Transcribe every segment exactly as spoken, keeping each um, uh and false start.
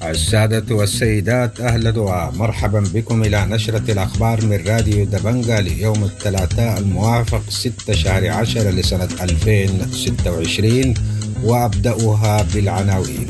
السادة والسيدات، أهلا ومرحبا بكم إلى نشرة الأخبار من راديو دبنجة ليوم الثلاثاء الموافق ستة شهر عشر لسنة ألفين وستة وعشرين، وأبدأها بالعناوين.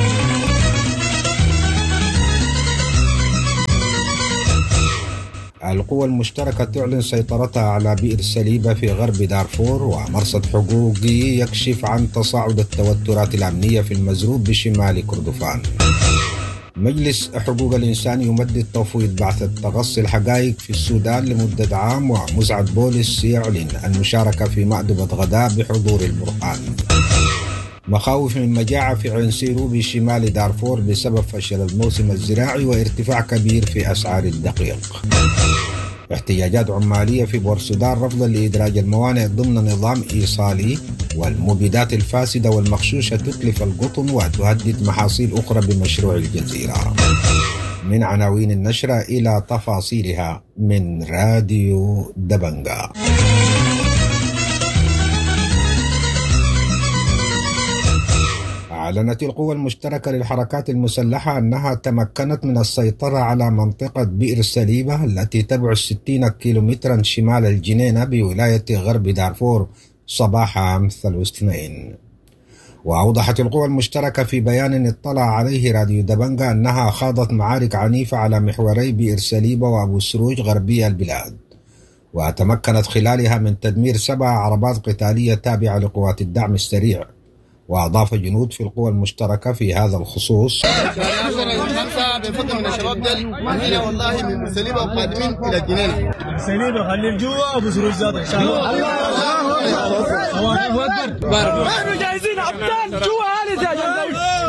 القوى المشتركة تعلن سيطرتها على بئر سليبة في غرب دارفور، ومرصد حقوقي يكشف عن تصاعد التوترات الأمنية في المزروب بشمال كردفان. مجلس حقوق الإنسان يمدد تفويض بعث تقصي الحقائق في السودان لمدة عام، ومسعد بولس يعلن المشاركة في مأدبة غداء بحضور البرهان. مخاوف من مجاعة في عين سيرو بشمال دارفور بسبب فشل الموسم الزراعي وارتفاع كبير في أسعار الدقيق. احتجاجات عمالية في بورسودان رفضا لإدراج الموانئ ضمن نظام إيصالي، والمبيدات الفاسدة والمغشوشة تتلف القطن وتهدد محاصيل أخرى بمشروع الجزيرة. من عناوين النشرة إلى تفاصيلها من راديو دبنجة. أعلنت القوى المشتركة للحركات المسلحة أنها تمكنت من السيطرة على منطقة بئر سليبة التي تبعد ستين كيلومترا شمال الجنينة بولاية غرب دارفور صباح أمس الاثنين. وأوضحت القوى المشتركة في بيان اطلع عليه راديو دبنجة أنها خاضت معارك عنيفة على محوري بئر سليبة وأبو سروج غربي البلاد، وتمكنت خلالها من تدمير سبع عربات قتالية تابعة لقوات الدعم السريع. وأضاف جنود في القوى المشتركة في هذا الخصوص: بنفضل من الشباب دل احنا والله من سليبة وقادمين الى الجنينة. سليبة خلي الجوا ابو سروج زاد ان شاء الله. الله اكبر. احنا جاهزين ابطال جوا هذه.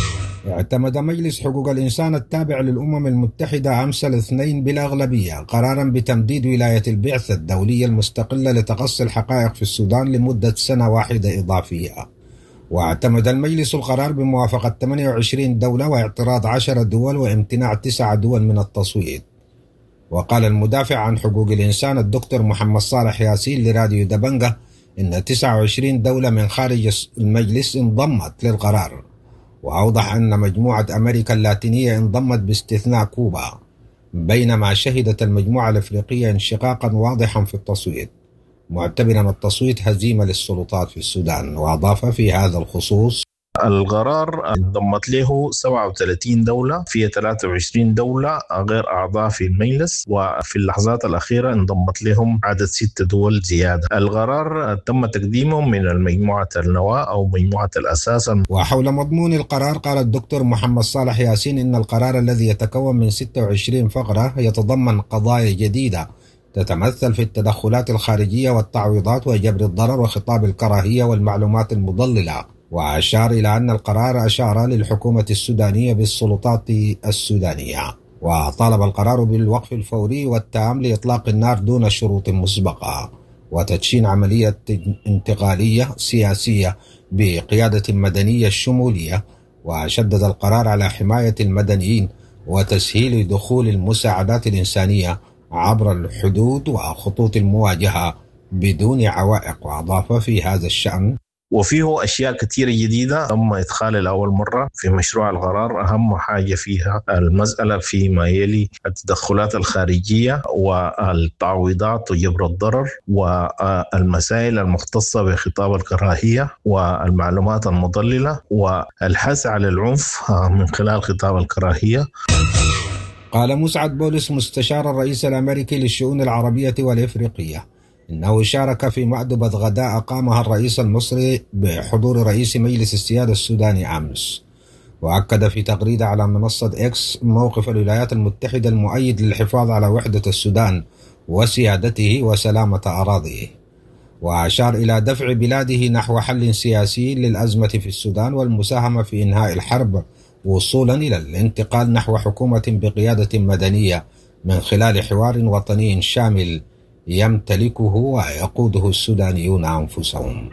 اعتمد مجلس حقوق الإنسان التابع للأمم المتحدة أمس الاثنين بالأغلبية قرارا بتمديد ولاية البعثة الدولية المستقلة لتقصي الحقائق في السودان لمدة سنة واحدة إضافية. واعتمد المجلس القرار بموافقة ثمانية وعشرين دولة واعتراض عشر دول وامتناع تسع دول من التصويت. وقال المدافع عن حقوق الإنسان الدكتور محمد صالح ياسين لراديو دبنجة إن تسعة وعشرين دولة من خارج المجلس انضمت للقرار، وأوضح أن مجموعة أمريكا اللاتينية انضمت باستثناء كوبا، بينما شهدت المجموعة الأفريقية انشقاقا واضحا في التصويت، معتبرا التصويت هزيمة للسلطات في السودان. وأضاف في هذا الخصوص: القرار انضمت له سبعة وثلاثين دولة، في ثلاثة وعشرين دولة غير أعضاء في المجلس، وفي اللحظات الأخيرة انضمت لهم عدد ست دول زيادة. القرار تم تقديمه من المجموعة النواة أو مجموعة الأساس. وحول مضمون القرار قال الدكتور محمد صالح ياسين إن القرار الذي يتكون من ستة وعشرين فقرة يتضمن قضايا جديدة تتمثل في التدخلات الخارجية والتعويضات وجبر الضرر وخطاب الكراهية والمعلومات المضللة. وأشار إلى أن القرار أشار للحكومة السودانية بالسلطات السودانية، وطالب القرار بالوقف الفوري والتام لإطلاق النار دون شروط مسبقة وتدشين عملية انتقالية سياسية بقيادة مدنية شمولية. وشدد القرار على حماية المدنيين وتسهيل دخول المساعدات الإنسانية عبر الحدود وخطوط المواجهة بدون عوائق. وأضاف في هذا الشأن: وفيه أشياء كثيرة جديدة تم إدخالها لأول مرة في مشروع القرار. أهم حاجة فيها المسألة فيما يلي التدخلات الخارجية والتعويضات وجبر الضرر والمسائل المختصة بخطاب الكراهية والمعلومات المضللة والحث على العنف من خلال خطاب الكراهية. قال مسعد بولس مستشار الرئيس الأمريكي للشؤون العربية والإفريقية إنه شارك في مأدبة غداء أقامها الرئيس المصري بحضور رئيس مجلس السيادة السوداني أمس. وأكد في تغريدة على منصة إكس موقف الولايات المتحدة المؤيد للحفاظ على وحدة السودان وسيادته وسلامة أراضيه. وأشار إلى دفع بلاده نحو حل سياسي للأزمة في السودان والمساهمة في إنهاء الحرب وصولا إلى الانتقال نحو حكومة بقيادة مدنية من خلال حوار وطني شامل يمتلكه ويقوده السودانيون أنفسهم.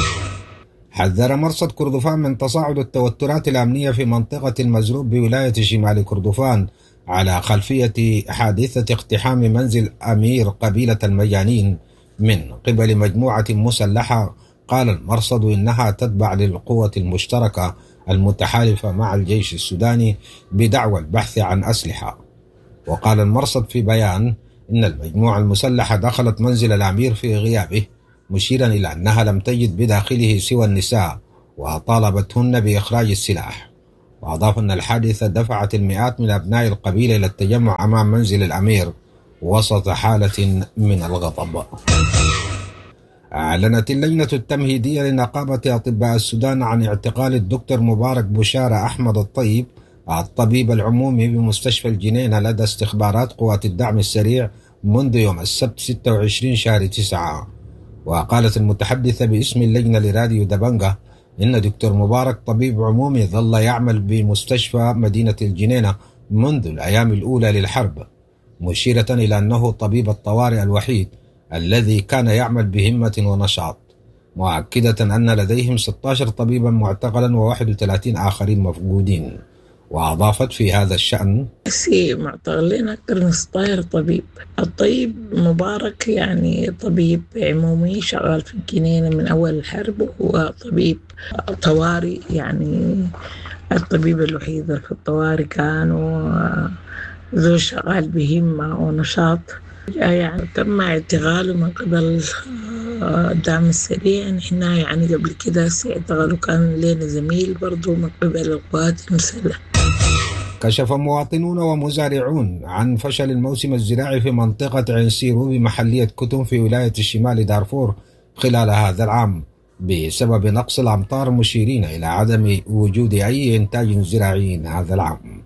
حذر مرصد كردفان من تصاعد التوترات الأمنية في منطقة المزروب بولاية شمال كردفان على خلفية حادثة اقتحام منزل أمير قبيلة المجانين من قبل مجموعة مسلحة. قال المرصد إنها تتبع للقوة المشتركة المتحالفة مع الجيش السوداني بدعوى البحث عن أسلحة. وقال المرصد في بيان إن المجموعة المسلحة دخلت منزل الأمير في غيابه، مشيرا إلى أنها لم تجد بداخله سوى النساء وطالبتهن بإخراج السلاح. وأضاف أن الحادثة دفعت المئات من أبناء القبيلة إلى التجمع أمام منزل الأمير وسط حالة من الغضب. أعلنت اللجنة التمهيدية لنقابة أطباء السودان عن اعتقال الدكتور مبارك بشارة أحمد الطيب الطبيب العمومي بمستشفى الجنينة لدى استخبارات قوات الدعم السريع منذ يوم السبت ستة وعشرين شهر تسعة. وقالت المتحدثة باسم اللجنة لراديو دبنجة إن دكتور مبارك طبيب عمومي ظل يعمل بمستشفى مدينة الجنينة منذ الأيام الأولى للحرب، مشيرة إلى أنه طبيب الطوارئ الوحيد الذي كان يعمل بهمة ونشاط، مؤكدة أن لديهم ستة عشر طبيبا معتقلا وواحد وثلاثين آخرين مفقودين. وأضافت في هذا الشأن: سي معتقلين أكثر من ستة عشر طبيب. الطيب مبارك يعني طبيب عمومي شغال في الجنينة من أول الحرب، وهو طبيب طوارئ، يعني الطبيب الوحيد في الطوارئ كان وذو شغال بهمة ونشاط. يعني تم اعتقاله من قبل الدعم السريع. نحن يعني قبل كده اعتقاله كان لنا زميل برضو من قبل القوات المسلحة. كشف مواطنون ومزارعون عن فشل الموسم الزراعي في منطقة عين سيرو بمحلية كتم في ولاية الشمال دارفور خلال هذا العام بسبب نقص الأمطار، مشيرين إلى عدم وجود أي إنتاج زراعي هذا العام.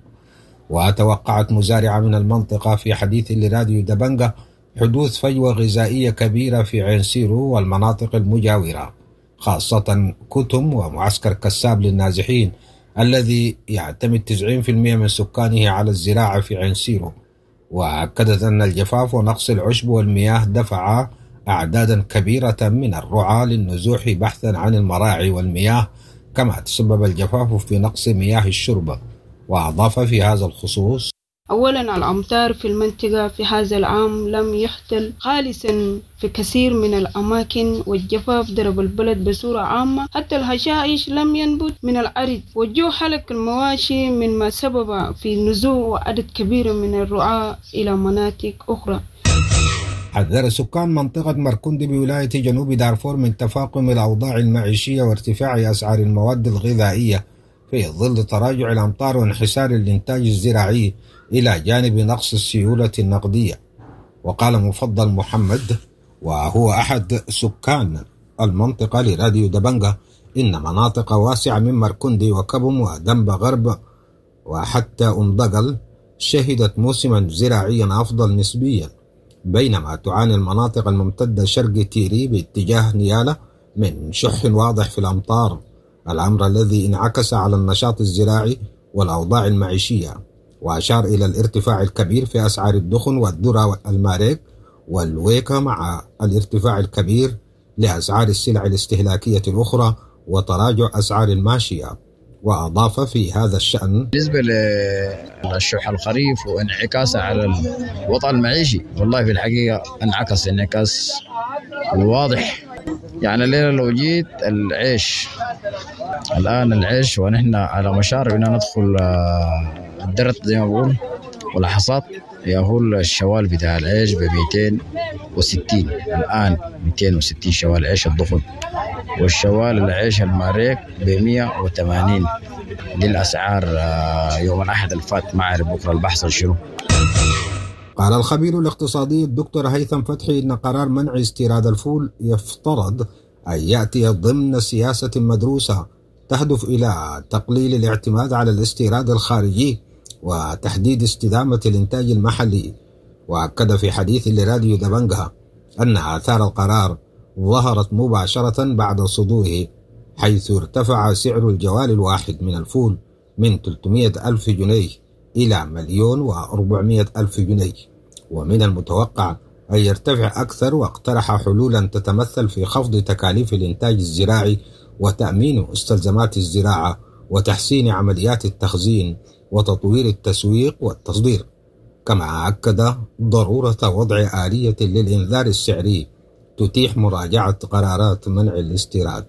وتوقعت مزارعة من المنطقة في حديث لراديو دبنجة حدوث فجوة غذائية كبيرة في عين سيرو والمناطق المجاورة، خاصة كتم ومعسكر كساب للنازحين الذي يعتمد تسعين بالمئة من سكانه على الزراعة في عين سيرو. وأكدت أن الجفاف ونقص العشب والمياه دفع أعدادا كبيرة من الرعاة للنزوح بحثا عن المراعي والمياه، كما تسبب الجفاف في نقص مياه الشرب. وأضاف في هذا الخصوص: أولا الأمطار في المنطقة في هذا العام لم يحتل خالصا في كثير من الأماكن، والجفاف ضرب البلد بصورة عامة، حتى الحشائش لم ينبت من الأرض، والجو حلق المواشي مما سبب في نزوح عدد كبير من الرعاة إلى مناطق أخرى. حذر سكان منطقة مركندي بولاية جنوب دارفور من تفاقم الأوضاع المعيشية وارتفاع أسعار المواد الغذائية في ظل تراجع الأمطار وانحسار الإنتاج الزراعي إلى جانب نقص السيولة النقدية. وقال مفضل محمد وهو أحد سكان المنطقة لراديو دبنجة إن مناطق واسعة من مركندي وكبم ودنب غرب وحتى أمدقل شهدت موسما زراعيا أفضل نسبيا، بينما تعاني المناطق الممتدة شرق تيري باتجاه نيالة من شح واضح في الأمطار، الأمر الذي انعكس على النشاط الزراعي والأوضاع المعيشية. وأشار إلى الارتفاع الكبير في أسعار الدخن والذرة والماريك والويكا مع الارتفاع الكبير لأسعار السلع الاستهلاكية الأخرى وتراجع أسعار الماشية. وأضاف في هذا الشأن: بالنسبة للشح الخريف وانعكاسه على الوضع المعيشي، والله في الحقيقة انعكس انعكاس واضح. يعني الليلة لو جيت العيش الآن العيش ونحن على مشارف أن ندخل الدرت زي ما بقول والحصاد، يقول الشوال بتاع العيش ب مئتين وستين، الآن مئتين وستين شوال عيش الضخم، والشوال العيش الماريك ب مئة وثمانين. دي الأسعار يوم الأحد الفات، ما أعرف بكرة البحث شنو. قال الخبير الاقتصادي الدكتور هيثم فتحي إن قرار منع استيراد الفول يفترض أن يأتي ضمن سياسة مدروسة تهدف إلى تقليل الاعتماد على الاستيراد الخارجي وتحديد استدامة الإنتاج المحلي. وأكد في حديث لراديو دبنجة أن آثار القرار ظهرت مباشرة بعد صدوره، حيث ارتفع سعر الجوال الواحد من الفول من ثلاثمئة ألف جنيه إلى مليون وأربعمئة ألف جنيه، ومن المتوقع أن يرتفع أكثر. واقترح حلولا تتمثل في خفض تكاليف الإنتاج الزراعي وتأمين مستلزمات الزراعة وتحسين عمليات التخزين وتطوير التسويق والتصدير. كما أكد ضرورة وضع آلية للإنذار السعري تتيح مراجعة قرارات منع الاستيراد.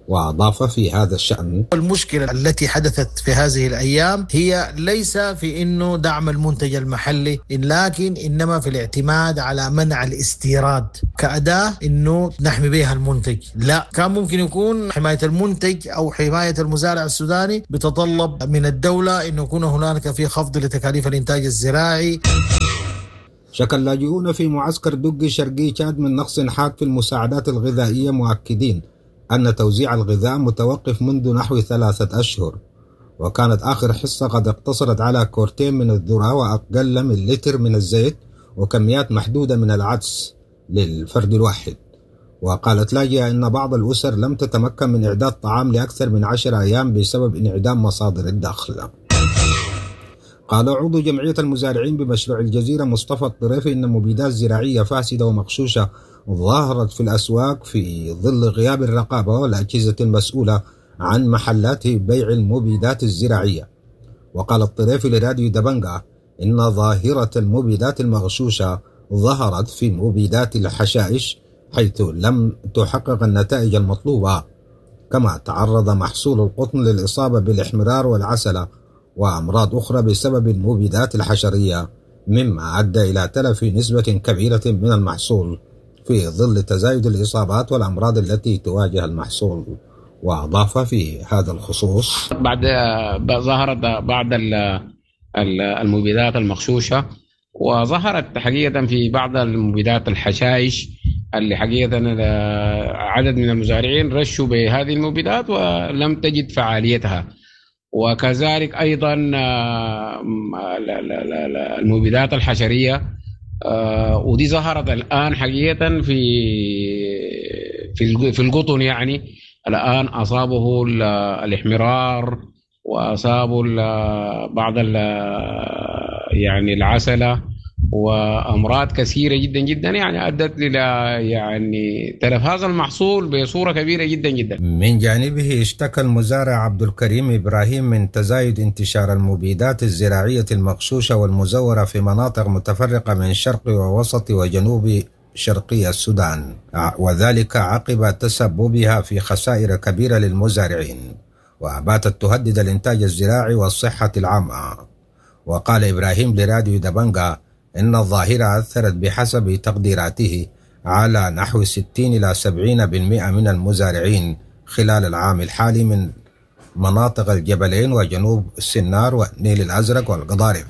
وأضاف في هذا الشأن: المشكلة التي حدثت في هذه الأيام هي ليس في إنه دعم المنتج المحلي، لكن إنما في الاعتماد على منع الاستيراد كأداة إنه نحمي بها المنتج. لا، كان ممكن يكون حماية المنتج أو حماية المزارع السوداني بتطلب من الدولة إنه يكون هناك في خفض لتكاليف الإنتاج الزراعي. شكى اللاجئون في معسكر دقي شرقي تشاد من نقص حاد في المساعدات الغذائية، مؤكدين أن توزيع الغذاء متوقف منذ نحو ثلاثة أشهر، وكانت آخر حصة قد اقتصرت على كورتين من الذرة وأقل من لتر من الزيت وكميات محدودة من العدس للفرد الواحد. وقالت لاجئة أن بعض الأسر لم تتمكن من إعداد طعام لأكثر من عشر أيام بسبب انعدام مصادر الدخل. قال عضو جمعية المزارعين بمشروع الجزيرة مصطفى الطريفي إن مبيدات زراعية فاسدة ومغشوشة ظهرت في الأسواق في ظل غياب الرقابة والأجهزة المسؤولة عن محلات بيع المبيدات الزراعية. وقال الطريفي لراديو دبنجة إن ظاهرة المبيدات المغشوشة ظهرت في مبيدات الحشائش حيث لم تحقق النتائج المطلوبة، كما تعرض محصول القطن للإصابة بالاحمرار والعسلة وأمراض أخرى بسبب المبيدات الحشرية، مما أدى إلى تلف نسبة كبيرة من المحصول في ظل تزايد الإصابات والأمراض التي تواجه المحصول. وأضاف في هذا الخصوص: بعد ظهرت بعض المبيدات المغشوشة، وظهرت حقيقة في بعض المبيدات الحشائش اللي حقيقة عدد من المزارعين رشوا بهذه المبيدات ولم تجد فعاليتها. وكذلك أيضا المبيدات الحشرية، ودي ظهرت الآن حقيقة في في القطن، يعني الآن أصابه الاحمرار وأصابوا بعض يعني العسلة وأمراض كثيرة جدا جدا، يعني أدت إلى يعني تلف هذا المحصول بصورة كبيرة جدا جدا. من جانبه اشتكى المزارع عبد الكريم إبراهيم من تزايد انتشار المبيدات الزراعية المغشوشة والمزورة في مناطق متفرقة من شرق ووسط وجنوب شرقي السودان، وذلك عقب تسببها في خسائر كبيرة للمزارعين، وباتت تهدد الإنتاج الزراعي والصحة العامة. وقال إبراهيم لراديو دبنجة إن الظاهرة أثرت بحسب تقديراته على نحو ستين إلى سبعين بالمئة من المزارعين خلال العام الحالي من مناطق الجبلين وجنوب السنار والنيل الأزرق والقضارف،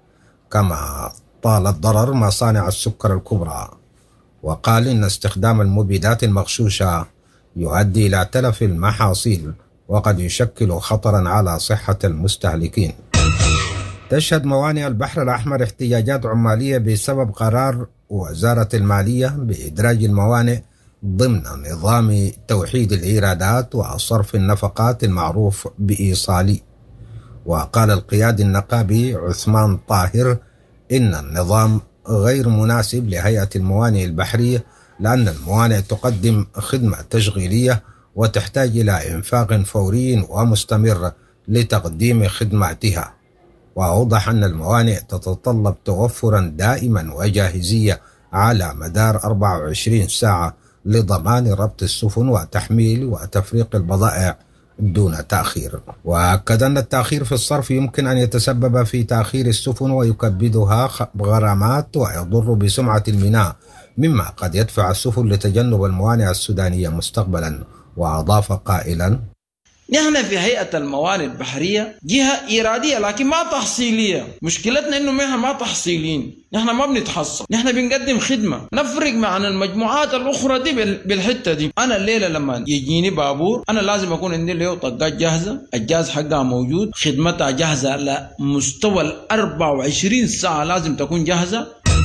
كما طال الضرر مصانع السكر الكبرى. وقال إن استخدام المبيدات المغشوشة يؤدي إلى تلف المحاصيل وقد يشكل خطرا على صحة المستهلكين. تشهد موانئ البحر الأحمر احتجاجات عمالية بسبب قرار وزارة المالية بإدراج الموانئ ضمن نظام توحيد الإيرادات وصرف النفقات المعروف بإيصالي. وقال القيادي النقابي عثمان طاهر إن النظام غير مناسب لهيئة الموانئ البحرية، لأن الموانئ تقدم خدمة تشغيلية وتحتاج إلى إنفاق فوري ومستمر لتقديم خدماتها. وأوضح أن الموانئ تتطلب توفرا دائما وجاهزية على مدار أربعة وعشرين ساعة لضمان ربط السفن وتحميل وتفريق البضائع دون تأخير. وأكد أن التأخير في الصرف يمكن أن يتسبب في تأخير السفن ويكبدها غرامات ويضر بسمعة الميناء، مما قد يدفع السفن لتجنب الموانئ السودانية مستقبلا. وأضاف قائلا: نحن في هيئة الموانئ البحرية جهة إيرادية لكن ما تحصيلية. مشكلتنا إنه نحن ما تحصيلين، نحن ما بنتحصل، نحن بنقدم خدمة نفرق مع المجموعات الأخرى دي بالحتة دي. أنا الليلة لما يجيني بابور أنا لازم أكون عندي له طاقات جاهزة، الجهاز حقها موجود، خدمتها جاهزة على مستوى الأربعة وعشرين ساعة لازم تكون جاهزة.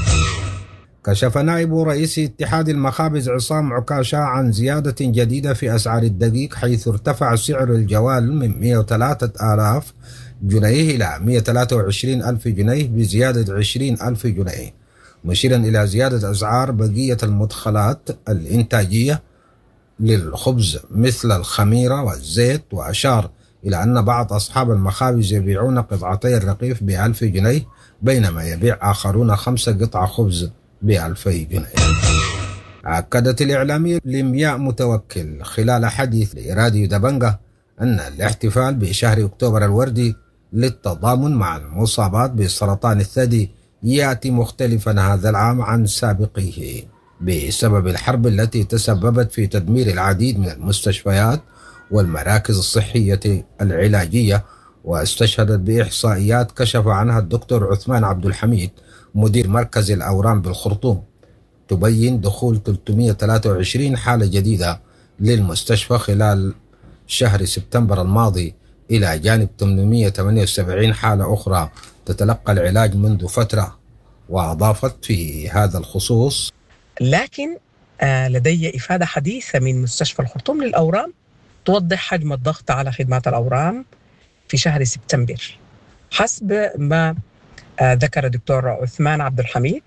كشف نائب رئيس اتحاد المخابز عصام عكاشة عن زيادة جديدة في أسعار الدقيق، حيث ارتفع سعر الجوال من مئة وثلاثة آلاف جنيه إلى مئة وثلاثة وعشرين ألف جنيه بزيادة عشرين ألف جنيه، مشيرا إلى زيادة أسعار بقية المدخلات الإنتاجية للخبز مثل الخميرة والزيت. وأشار إلى أن بعض أصحاب المخابز يبيعون قطعتي الرقيف بألف جنيه بينما يبيع آخرون خمسة قطع خبز بألفي جنيه. أكدت الإعلامية لمياء متوكل خلال حديث لراديو دبنجة أن الاحتفال بشهر أكتوبر الوردي للتضامن مع المصابات بسرطان الثدي يأتي مختلفا هذا العام عن سابقيه بسبب الحرب التي تسببت في تدمير العديد من المستشفيات والمراكز الصحية العلاجية، واستشهدت بإحصائيات كشف عنها الدكتور عثمان عبد الحميد مدير مركز الأورام بالخرطوم تبين دخول ثلاثمئة وثلاثة وعشرين حالة جديدة للمستشفى خلال شهر سبتمبر الماضي، إلى جانب ثمانمئة وثمانية وسبعين حالة أخرى تتلقى العلاج منذ فترة. وأضافت في هذا الخصوص: لكن لدي إفادة حديثة من مستشفى الخرطوم للأورام توضح حجم الضغط على خدمات الأورام في شهر سبتمبر. حسب ما ذكر الدكتور عثمان عبد الحميد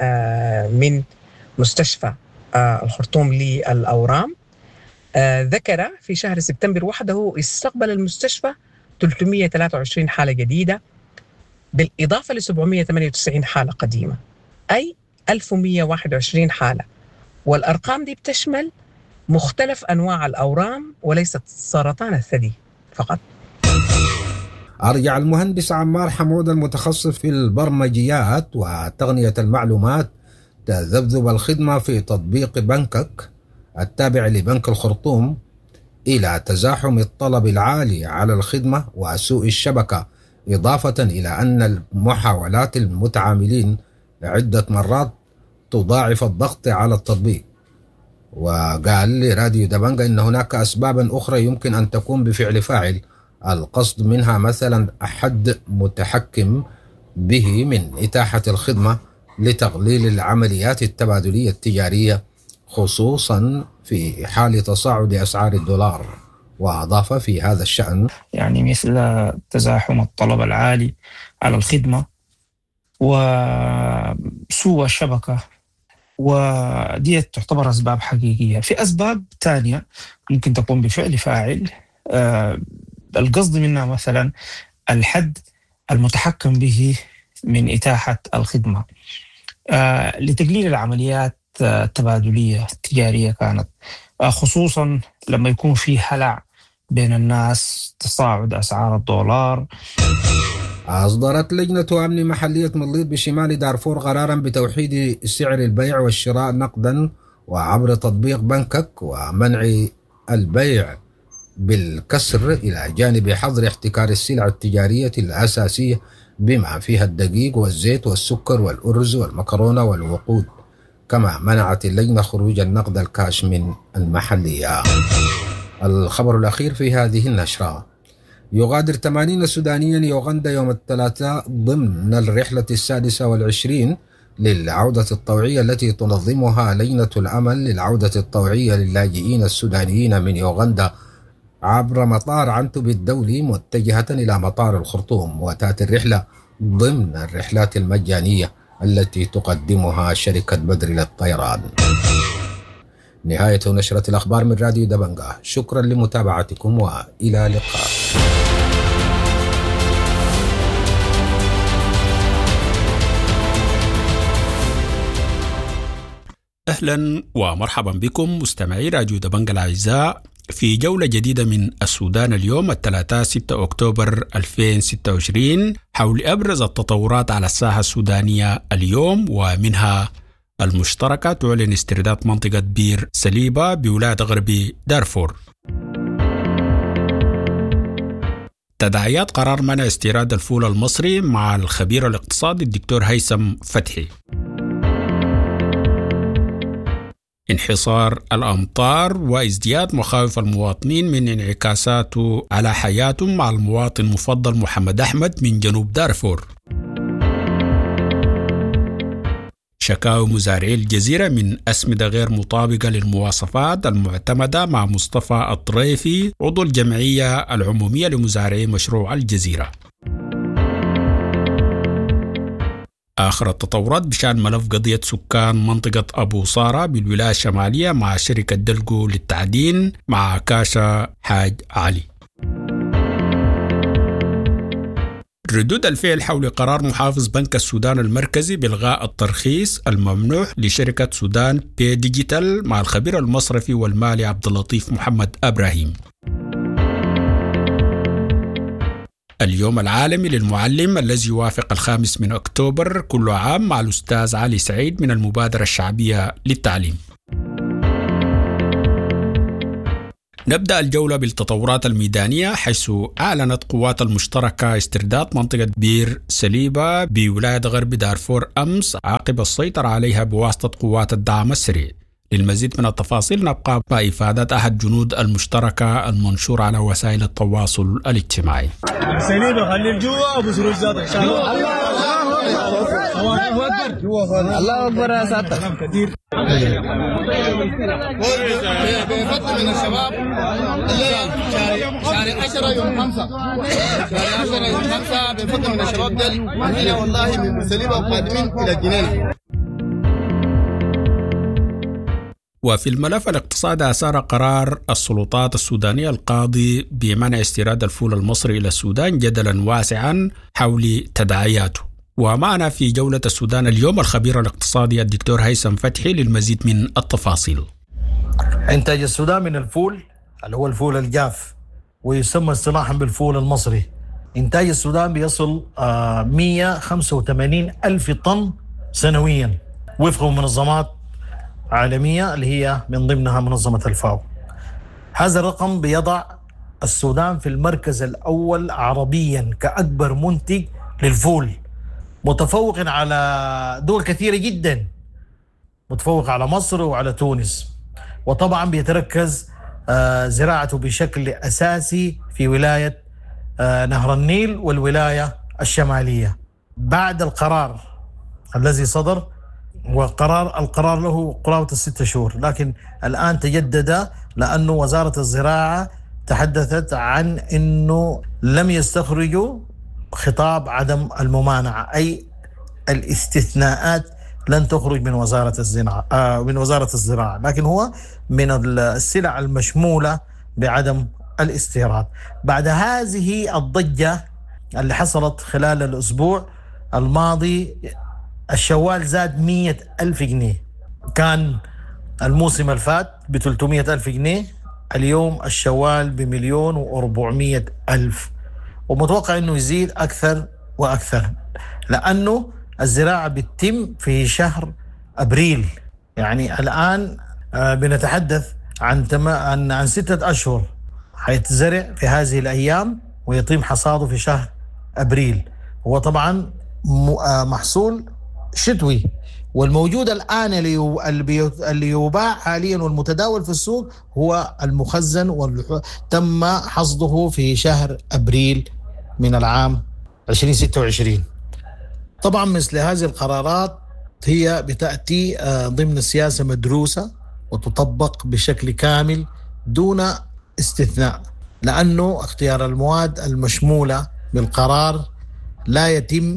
من مستشفى الخرطوم للأورام، ذكر في شهر سبتمبر وحده استقبل المستشفى ثلاثمئة وثلاثة وعشرين حالة جديدة بالإضافة ل سبعمئة وثمانية وتسعين حالة قديمة، أي ألف ومئة وواحد وعشرين حالة. والأرقام دي بتشمل مختلف أنواع الأورام وليست سرطان الثدي فقط. أرجع المهندس عمار حمود المتخصص في البرمجيات وتقنية المعلومات تذبذب الخدمة في تطبيق بنكك التابع لبنك الخرطوم إلى تزاحم الطلب العالي على الخدمة وسوء الشبكة، إضافة إلى أن محاولات المتعاملين عدة مرات تضاعف الضغط على التطبيق. وقال لراديو دبنجة إن هناك أسبابا أخرى يمكن أن تكون بفعل فاعل، القصد منها مثلا أحد متحكم به من إتاحة الخدمة لتقليل العمليات التبادلية التجارية خصوصا في حال تصاعد أسعار الدولار. وأضاف في هذا الشأن: يعني مثل تزاحم الطلب العالي على الخدمة وسوء الشبكة، ودي تعتبر أسباب حقيقية. في أسباب تانية ممكن تكون بفعل فاعل، آه القصد منها مثلا الحد المتحكم به من إتاحة الخدمة آه لتقليل العمليات التبادلية التجارية كانت، آه خصوصا لما يكون في هلع بين الناس، تصاعد أسعار الدولار. أصدرت لجنة أمن محلية مليط بشمال دارفور قرارا بتوحيد سعر البيع والشراء نقدا وعبر تطبيق بنكك ومنع البيع بالكسر، إلى جانب حظر احتكار السلع التجارية الأساسية بما فيها الدقيق والزيت والسكر والأرز والمكرونة والوقود. كما منعت اللجنة خروج النقد الكاش من المحلية. الخبر الأخير في هذه النشرة: يغادر ثمانين سودانيا يوغندا يوم الثلاثاء ضمن الرحلة السادسة والعشرين للعودة الطوعية التي تنظمها لجنة الأمل للعودة الطوعية للاجئين السودانيين من يوغندا عبر مطار عنتب الدولي متجهة إلى مطار الخرطوم. وتأتي الرحلة ضمن الرحلات المجانية التي تقدمها شركة بدر للطيران. نهاية نشرة الأخبار من راديو دبنجة، شكرا لمتابعتكم وإلى اللقاء. أهلا ومرحبا بكم مستمعي راديو دبنجة الأعزاء في جولة جديدة من السودان اليوم الثلاثاء ستة أكتوبر ألفين وستة وعشرين حول أبرز التطورات على الساحة السودانية اليوم، ومنها المشتركة تعلن استرداد منطقة بير سليبة بولاية غربي دارفور، تداعيات قرار منع استيراد الفول المصري مع الخبير الاقتصادي الدكتور هيثم فتحي، انحصار الأمطار وازدياد مخاوف المواطنين من انعكاساته على حياتهم مع المواطن المفضل محمد أحمد من جنوب دارفور، شكاوى مزارعي الجزيرة من أسمدة غير مطابقة للمواصفات المعتمدة مع مصطفى الطريفي عضو الجمعية العمومية لمزارعي مشروع الجزيرة. آخر التطورات بشأن ملف قضية سكان منطقة أبو صارة بالولاية الشمالية مع شركة دلقو للتعدين مع كاشا حاج علي. ردود الفعل حول قرار محافظ بنك السودان المركزي بإلغاء الترخيص الممنوح لشركة سودان بي ديجيتال مع الخبير المصرفي والمالي عبد اللطيف محمد إبراهيم. اليوم العالمي للمعلم الذي يوافق الخامس من أكتوبر كل عام مع الأستاذ علي سعيد من المبادرة الشعبية للتعليم. نبدأ الجولة بالتطورات الميدانية، حيث أعلنت قوات المشتركة استرداد منطقة بير سليبة بولاية غرب دارفور أمس عقب السيطرة عليها بواسطة قوات الدعم السريع. للمزيد من التفاصيل نبقى مع إفادة أحد جنود المشتركة المنشور على وسائل التواصل الاجتماعي. سليبة خلي الجوا أبو سروج ذاتك شاء الله. الله أكبر الله أكبر يا ساتر كثير. بفضل من الشباب شهر عشرة يوم خمسة شهر عشرة يوم خمسة بفضل من الشباب دل هنا والله من سليبة وقادمين إلى الجنينة. وفي الملف الاقتصادي أثار قرار السلطات السودانية القاضي بمنع استيراد الفول المصري إلى السودان جدلا واسعا حول تداعياته. ومعنا في جولة السودان اليوم الخبير الاقتصادي الدكتور هيثم فتحي للمزيد من التفاصيل. إنتاج السودان من الفول اللي هو الفول الجاف ويسمى اصطلاحا بالفول المصري، إنتاج السودان بيصل مئة وخمسة وثمانين ألف طن سنويا وفق منظمات عالمية اللي هي من ضمنها منظمة الفاو. هذا الرقم بيضع السودان في المركز الأول عربيا كأكبر منتج للفول، متفوق على دول كثيرة جدا، متفوق على مصر وعلى تونس. وطبعا بيتركز زراعته بشكل أساسي في ولاية نهر النيل والولاية الشمالية. بعد القرار الذي صدر، وقرار القرار له قرابة الستة شهور، لكن الآن تجدد لأنه وزارة الزراعة تحدثت عن أنه لم يستخرجوا خطاب عدم الممانعة، أي الاستثناءات لن تخرج من وزارة الزراعة آه من وزارة الزراعة، لكن هو من السلع المشمولة بعدم الاستيراد. بعد هذه الضجة اللي حصلت خلال الأسبوع الماضي، الشوال زاد مئة ألف جنيه، كان الموسم الفات بثلاثمئة ألف جنيه، اليوم الشوال بمليون وأربعمئة ألف، ومتوقع أنه يزيد أكثر وأكثر لأنه الزراعة بتتم في شهر أبريل. يعني الآن بنتحدث عن عن عن ستة أشهر حيتزرع في هذه الأيام ويتم حصاده في شهر أبريل. هو طبعا محصول شتوي، والموجود الآن اللي يباع حاليا والمتداول في السوق هو المخزن وتم حصده في شهر أبريل من العام ألفين وستة وعشرين. طبعا مثل هذه القرارات هي بتأتي ضمن سياسة مدروسة وتطبق بشكل كامل دون استثناء، لأنه اختيار المواد المشمولة بالقرار لا يتم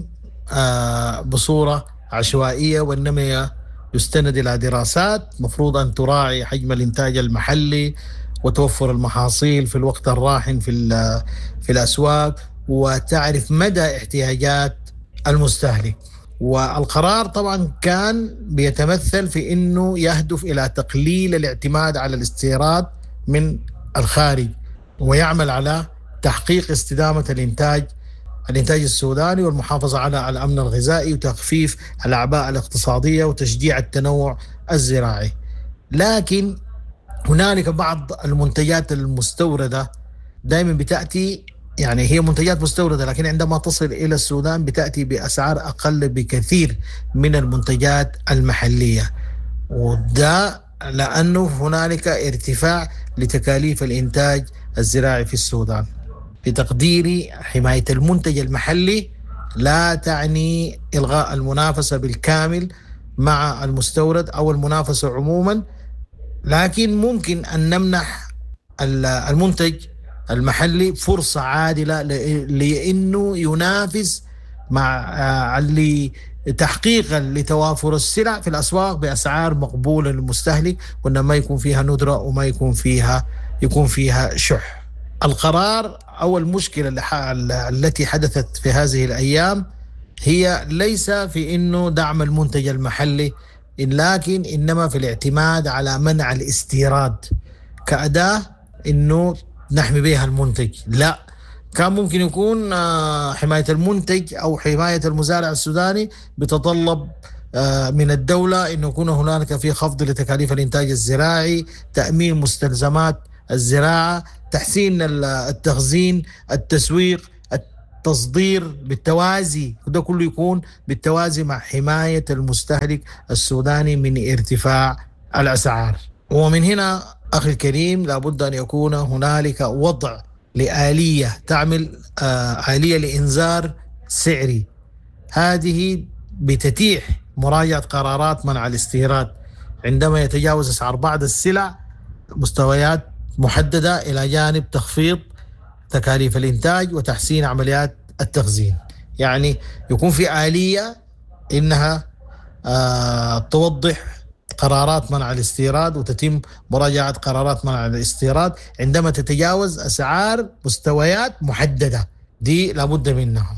بصورة عشوائية، وإنما يستند إلى دراسات مفروض أن تراعي حجم الإنتاج المحلي وتوفر المحاصيل في الوقت الراهن في في الأسواق، وتعرف مدى احتياجات المستهلك. والقرار طبعا كان بيتمثل في أنه يهدف إلى تقليل الاعتماد على الاستيراد من الخارج، ويعمل على تحقيق استدامة الإنتاج الإنتاج السوداني والمحافظة على الأمن الغذائي وتخفيف الأعباء الاقتصادية وتشجيع التنوع الزراعي. لكن هنالك بعض المنتجات المستوردة دائما بتأتي، يعني هي منتجات مستوردة، لكن عندما تصل إلى السودان بتأتي بأسعار أقل بكثير من المنتجات المحلية، وده لأنه هنالك ارتفاع لتكاليف الإنتاج الزراعي في السودان. بتقديري حماية المنتج المحلي لا تعني إلغاء المنافسة بالكامل مع المستورد أو المنافسة عموما، لكن ممكن أن نمنح المنتج المحلي فرصة عادلة لأنه ينافس مع اللي تحقيقا لتوافر السلع في الأسواق بأسعار مقبولة للمستهلك، وإنما ما يكون فيها ندرة وما يكون فيها يكون فيها شح. القرار أو المشكلة التي حدثت في هذه الأيام هي ليس في إنه دعم المنتج المحلي، لكن إنما في الاعتماد على منع الاستيراد كأداة إنه نحمي بها المنتج. لا، كان ممكن يكون حماية المنتج أو حماية المزارع السوداني بتطلب من الدولة إنه يكون هناك في خفض لتكاليف الإنتاج الزراعي، تأمين مستلزمات الزراعة، تحسين التخزين، التسويق، التصدير بالتوازي، وده كله يكون بالتوازي مع حماية المستهلك السوداني من ارتفاع الأسعار. ومن هنا أخي الكريم لابد أن يكون هنالك وضع لآلية تعمل آلية لإنذار سعري، هذه بتتيح مراجعة قرارات منع الاستيراد عندما يتجاوز أسعار بعض السلع مستويات محددة، إلى جانب تخفيض تكاليف الإنتاج وتحسين عمليات التخزين. يعني يكون في آلية إنها آه توضح قرارات منع الاستيراد وتتم مراجعة قرارات منع الاستيراد عندما تتجاوز أسعار مستويات محددة، دي لابد منها.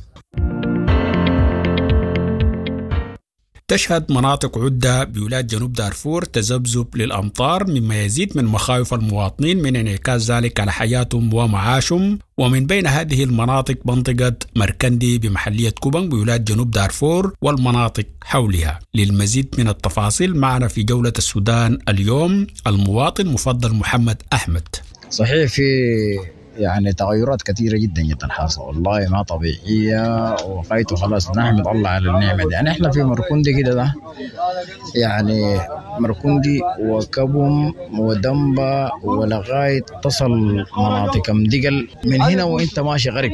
تشهد مناطق عدة بولاية جنوب دارفور تذبذب للأمطار، مما يزيد من مخاوف المواطنين من انعكاس ذلك على حياتهم ومعاشهم. ومن بين هذه المناطق منطقة مركندي بمحلية كوبنج بولاية جنوب دارفور والمناطق حولها. للمزيد من التفاصيل معنا في جولة السودان اليوم المواطن مفضل محمد أحمد. صحيح في يعني تغيرات كثيرة جدا جدا حاصلة، والله ما طبيعية، وقيته خلاص نحمد الله على النعمة دي. يعني احنا في مركندي كده ده يعني مركندي وكبم ودنبا ولغاية تصل مناطق مدقل، من هنا وانت ماشي غريب.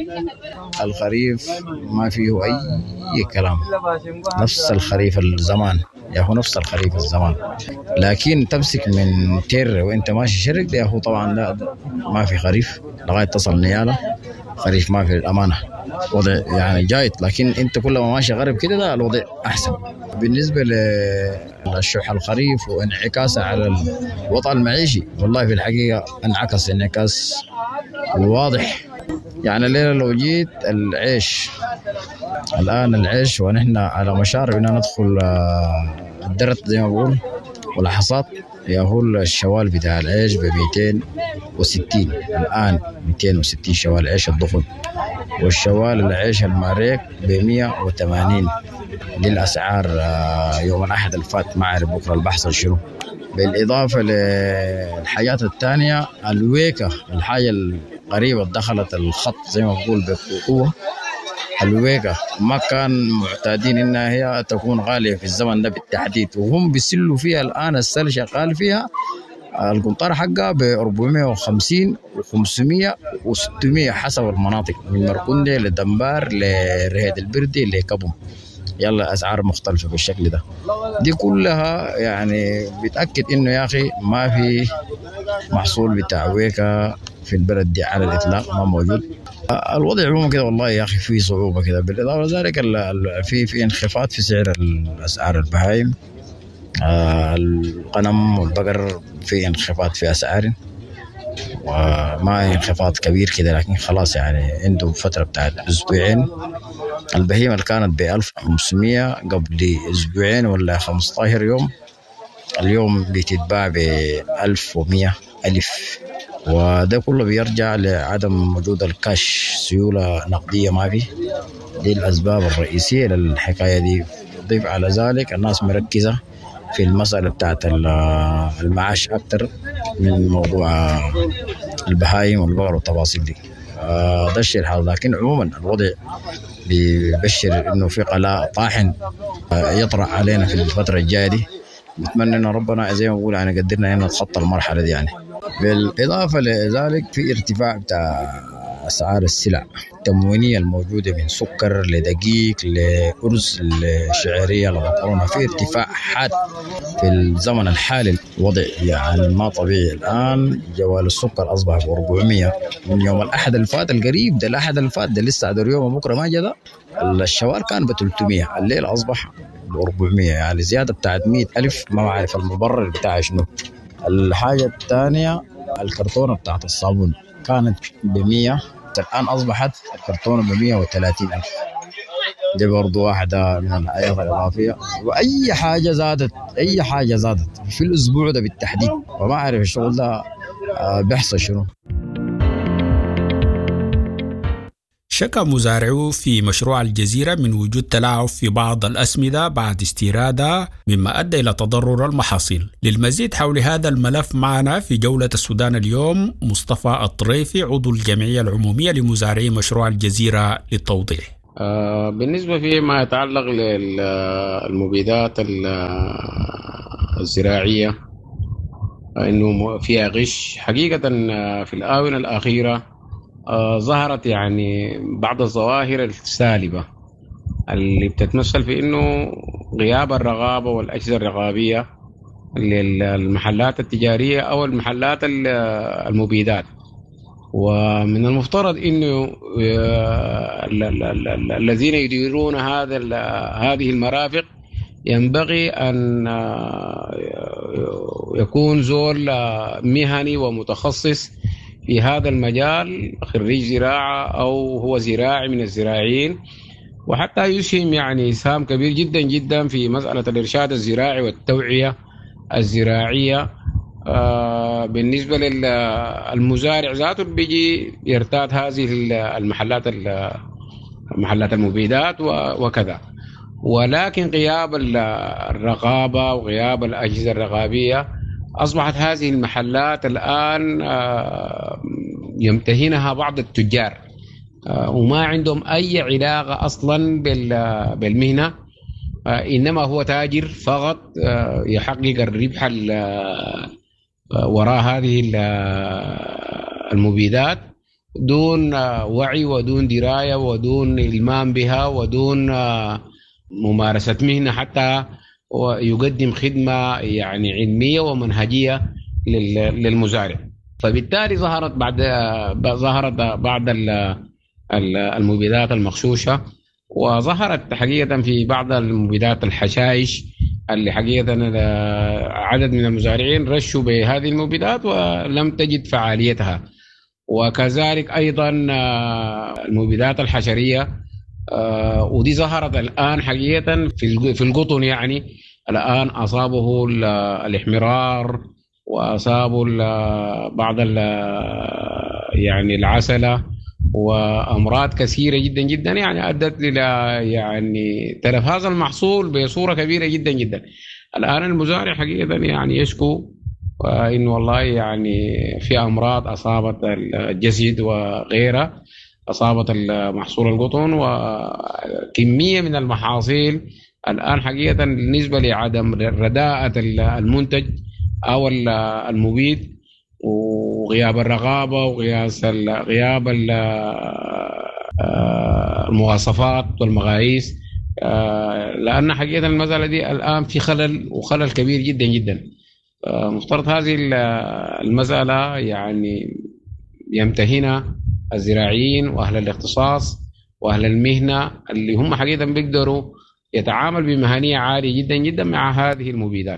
الخريف ما فيه اي كلام، نفس الخريف الزمان يا هو نفس الخريف الزمان، لكن تمسك من تير وانت ماشي شرق يا هو طبعا لا ما في خريف لغاية تصل نيالة، خريف ما في الأمانة، وضع يعني جايت. لكن انت كل ما ماشي غرب كده ده الوضع أحسن. بالنسبة للشح الخريف وانعكاسه على الوضع المعيشي، والله في الحقيقة انعكس انعكاس واضح. يعني الليلة لو جيت العيش الآن العيش ونحن على مشارف إننا ندخل الدرت زي ما بقول ولا حصاد، يهول الشوال بتاع العيش ب مئتين وستين الآن، مئتين وستين شوال عيش الضخم، والشوال العيش الماريك ب مئة وثمانين. دي الأسعار يوم الأحد الفات، ما أعرف بكرة البحث شنو. بالإضافة للحاجات الثانية الويكة، الحاجة القريبة دخلت الخط زي ما بقول بقوة. الويكة ما كان معتادين إنها هي تكون غالية في الزمن ده بالتحديد، وهم بيسلوا فيها الآن. السل شغال فيها القنطار حقها ب أربعمئة وخمسين وخمسمئة وستمئة حسب المناطق، من مركندي لدنبار لرهيد البردي لكبم. يلا أسعار مختلفة بالشكل ده. دي كلها يعني بتأكد إنه يا أخي ما في محصول بتاع ويكة في البلد دي على الإطلاق، ما موجود. الوضع عموما كده والله يا أخي في صعوبة كده. بالإضافة لذلك في في انخفاض في سعر الأسعار البهايم، الغنم والبقر في انخفاض في أسعار، وما انخفاض كبير كده لكن خلاص يعني عنده فترة بتاعت أسبوعين. البهيمة اللي كانت بألف وخمسمئة قبل أسبوعين ولا خمسة عشر يوم، اليوم بتتباع بألف ومئة ألف، وده كله بيرجع لعدم وجود الكاش، سيولة نقدية ما فيه. دي الأسباب الرئيسية للحكاية دي. ضيف على ذلك الناس مركزة في المسألة بتاعت المعاش أكتر من موضوع البهايم والبقر والتفاصيل دي. ده الشيء الحال. لكن عموما الوضع بيبشر إنه في قلاء طاحن يطرح علينا في الفترة الجاية دي. نتمنى إن ربنا زي ما بقول يعني قدرنا إن نتخطى المرحلة دي. يعني بالإضافة لذلك في ارتفاع بتاع أسعار السلع التموينية الموجودة من سكر لدقيق لأرز لشعيرية لمكرونة، في ارتفاع حاد في الزمن الحالي. الوضع يعني ما طبيعي. الآن جوال السكر أصبح ب أربعمئة من يوم الأحد الفات القريب ده. الأحد الفات ده لسه عدو اليوم بكرة ما جدا. الشوال كان ب ثلاثمئة، الليل أصبح ب أربعمئة، يعني زيادة بتاعت مئة ألف. ما بعرف المبرر بتاعه شنو. الحاجة الثانية الكرتونة بتاعت الصابون كانت بمية الآن أصبحت الكرتونة ب مئة وثلاثين ألف. دي برضو واحدة من الآيات الإضافية. وأي حاجة زادت أي حاجة زادت في الأسبوع ده بالتحديد، وما أعرف الشغل ده بيحصل شنو. شكى مزارعو في مشروع الجزيرة من وجود تلاعب في بعض الأسمدة بعد استيرادها، مما أدى إلى تضرر المحاصيل. للمزيد حول هذا الملف معنا في جولة السودان اليوم مصطفى الطريفي، عضو الجمعية العمومية لمزارعي مشروع الجزيرة، للتوضيح. آه بالنسبة فيما يتعلق للمبيدات الزراعية إنه فيها غش، حقيقة في الآونة الأخيرة آه ظهرت يعني بعض الظواهر السالبة اللي بتتمثل في إنه غياب الرقابة والأجهزة الرقابية للمحلات التجارية أو المحلات المبيدات. ومن المفترض إنه الذين يديرون هذا هذه المرافق ينبغي أن يكون زول مهني ومتخصص في هذا المجال، خريج زراعة أو هو زراعي من الزراعيين، وحتى يسهم يعني إسهام كبير جدا جدا في مسألة الإرشاد الزراعي والتوعية الزراعية. آه بالنسبة للمزارع ذاته بيجي يرتاد هذه المحلات المحلات المبيدات وكذا، ولكن غياب الرقابة وغياب الأجهزة الرقابية أصبحت هذه المحلات الآن آه يمتهنها بعض التجار آه وما عندهم أي علاقة أصلا بالمهنة، آه إنما هو تاجر فقط آه يحقق الربح وراء هذه المبيدات دون وعي ودون دراية ودون إلمام بها ودون ممارسة مهنة حتى يقدم خدمة يعني علمية ومنهجية للمزارع. فبالتالي ظهرت بعد ظهرت بعض المبيدات المغشوشة، وظهرت حقيقة في بعض المبيدات الحشائش اللي حقيقة عدد من المزارعين رشوا بهذه المبيدات ولم تجد فعاليتها. وكذلك أيضا المبيدات الحشرية، ودي ظهرت الآن حقيقة في القطن، يعني الآن أصابه الاحمرار وأصابه بعض يعني العسلة وأمراض كثيرة جدا جدا يعني أدت إلى يعني تلف هذا المحصول بصورة كبيرة جدا جدا. الآن المزارع حقيقة يعني يشكو إنه والله يعني في أمراض أصابت الجسد وغيرها، أصابت المحصول القطن، وكمية من المحاصيل الآن حقيقة بالنسبة لعدم رداءة المنتج أو المبيد وغياب الرقابة وغياب المواصفات والمقاييس، لأن حقيقة المسألة دي الآن في خلل وخلل كبير جدا جدا. مفترض هذه المسألة يعني يمتهنها الزراعيين وأهل الاختصاص وأهل المهنة اللي هم حقيقة بيقدروا يتعامل بمهنية عالية جدا جدا مع هذه المبيدات.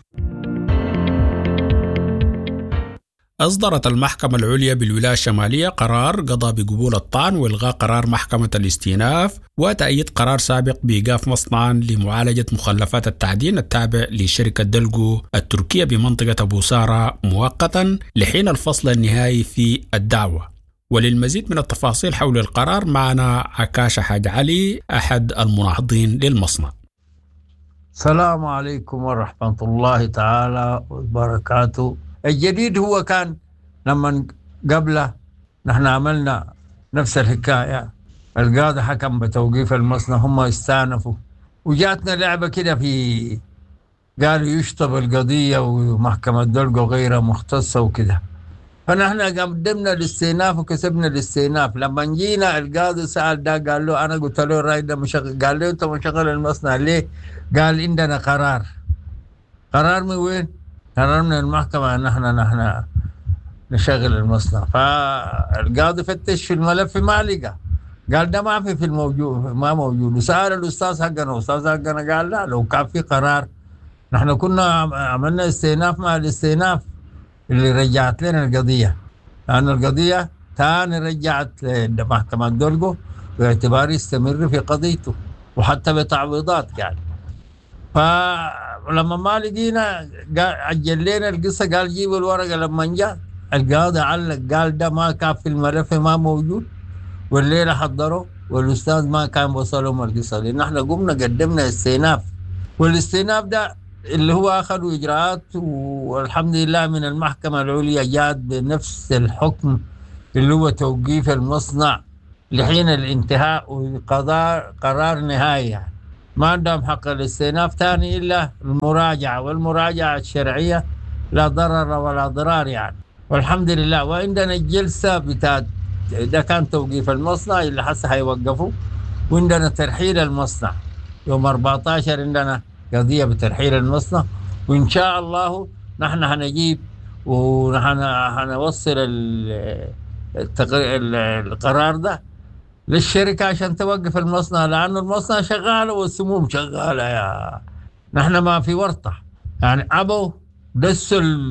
أصدرت المحكمة العليا بالولاية الشمالية قرار قضى بقبول الطعن وإلغاء قرار محكمة الاستئناف وتأييد قرار سابق بإيقاف مصنعا لمعالجة مخلفات التعدين التابع لشركة دلقو التركية بمنطقة أبو سارة مؤقتا لحين الفصل النهائي في الدعوة. وللمزيد من التفاصيل حول القرار معنا عكاشة حاج علي أحد المناهضين للمصنع. السلام عليكم ورحمة الله تعالى وبركاته. الجديد هو كان لما قبله نحن عملنا نفس الحكاية، القاضي حكم بتوقيف المصنع، هم استأنفوا وجاتنا لعبة كده في قالوا يشطب القضية ومحكمة دلقو غير مختصة وكده، فنحن قدمنا الاستئناف وكسبنا الاستئناف. لما جينا القاضي سأل ده قال له أنا قلت له الرأي ده مشغل، قال له أنت مشغل المصنع ليه؟ قال عندنا قرار. قرار من وين؟ قرار من المحكمة أن نحن نحن نشغل المصنع. فالقاضي فتش في الملف ما لقى، قال ده ما في في الموجود ما موجود. وسأل الأستاذ حقنا، الأستاذ حقنا قال لا، لو كان في قرار نحن كنا عملنا استئناف مع الاستئناف اللي رجعت لنا القضية، لأن القضية تاني رجعت محكمة دولجو باعتبار يستمر في قضيته وحتى بتعويضات يعني. فلما ما لقينا عجل لنا القصة، قال جيبوا الورقة. لما جاء القاضي علق قال ده ما كان في الملف، ما موجود، والليلة حضروا والأستاذ ما كان وصلهم القصة، لأن احنا قمنا قدمنا استئناف، والاستئناف ده اللي هو أخذوا إجراءات، والحمد لله من المحكمة العليا جاد بنفس الحكم اللي هو توقيف المصنع لحين الانتهاء وقرار قرار نهائي يعني. ما عندهم حق الاستئناف ثاني إلا المراجعة، والمراجعة الشرعية لا ضرر ولا ضرار يعني، والحمد لله. وعندنا الجلسة بتاعت ده كان توقيف المصنع اللي حسه هيوقفوا، وعندنا ترحيل المصنع يوم أربعة عشر، عندنا قضية بترحيل المصنع، وإن شاء الله نحن هنجيب ونحن هنوصل القرار ده للشركة عشان توقف المصنع، لأنه المصنع شغالة والسموم شغالة. يا نحن ما في ورطة يعني، أبوا دسوا